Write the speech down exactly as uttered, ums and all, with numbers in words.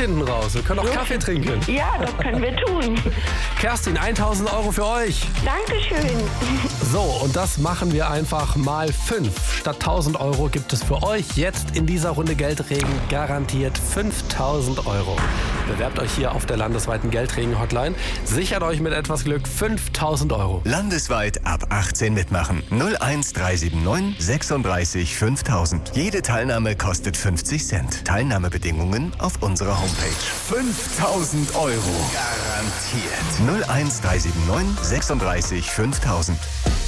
hinten raus. Wir können auch Kaffee trinken. Ja, das können wir tun. Kerstin, tausend Euro für euch. Dankeschön. So, und das machen wir einfach mal fünf. Statt tausend Euro gibt es für euch jetzt in dieser Runde Geldregen garantiert fünftausend Euro. Bewerbt euch hier auf der landesweiten Geldregen-Hotline. Sichert euch mit etwas Glück fünftausend Euro. Landesweit ab achtzehn mitmachen. null eins drei sieben neun sechsunddreißig fünftausend. Jede Teilnahme kostet fünfzig Cent. Teilnahmebedingungen auf unserer Homepage. fünftausend Euro. Garantiert. null eins drei sieben neun sechsunddreißig fünftausend.